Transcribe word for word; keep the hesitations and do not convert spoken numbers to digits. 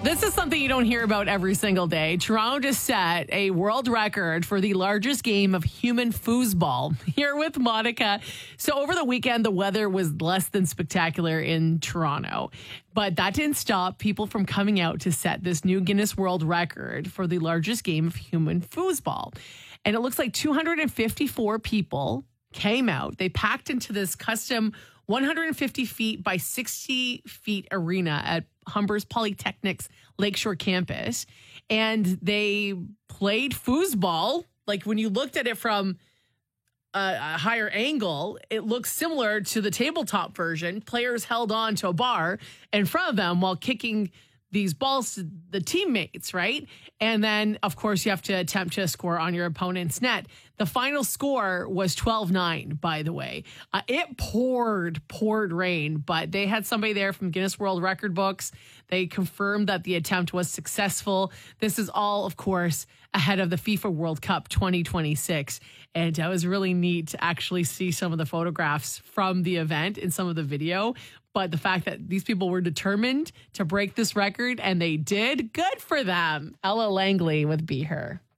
This is something you don't hear about every single day. Toronto just set a world record for the largest game of human foosball. Here with Monica. So over the weekend, the weather was less than spectacular in Toronto, but that didn't stop people from coming out to set this new Guinness World Record for the largest game of human foosball. And it looks like two hundred fifty-four people came out. They packed into this custom one hundred fifty feet by sixty feet arena at Humber's Polytechnic's Lakeshore campus. And they played foosball. Like when you looked at it from a, a higher angle, it looks similar to the tabletop version. Players held on to a bar in front of them while kicking these balls to the teammates, right? And then, of course, you have to attempt to score on your opponent's net. The final score was twelve nine, by the way. Uh, it poured, poured rain, but they had somebody there from Guinness World Record books. They confirmed that the attempt was successful. This is all, of course, ahead of the FIFA World Cup twenty twenty-six. And it was really neat to actually see some of the photographs from the event in some of the video. But the fact that these people were determined to break this record, and they did, good for them. Ella Langley with Be Her.